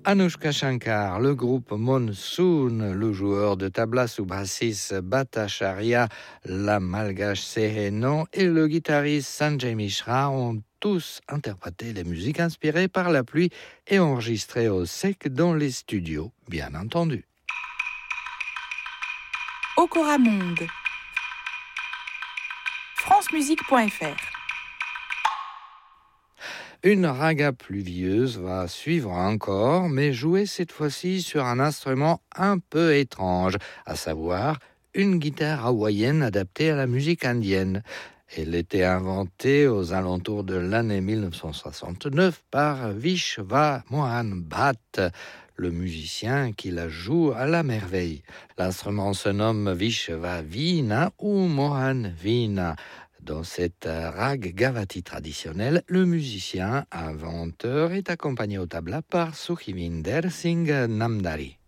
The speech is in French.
Anushka Shankar, le groupe Monsoon, le joueur de tabla Subhasis Bhattacharya, la malgache Sehenon et le guitariste Sanjay Mishra ont tous interprété les musiques inspirées par la pluie et enregistrées au sec dans les studios, bien entendu. Okora Monde. francemusique.fr. Une raga pluvieuse va suivre encore, mais jouée cette fois-ci sur un instrument un peu étrange, à savoir une guitare hawaïenne adaptée à la musique indienne. Elle était inventée aux alentours de l'année 1969 par Vishwa Mohan Bhatt, le musicien qui la joue à la merveille. L'instrument se nomme Vishwa Veena ou Mohan Veena. Dans cette rag gavati traditionnelle, le musicien inventeur est accompagné au tabla par Sukhvinder Singh Namdari.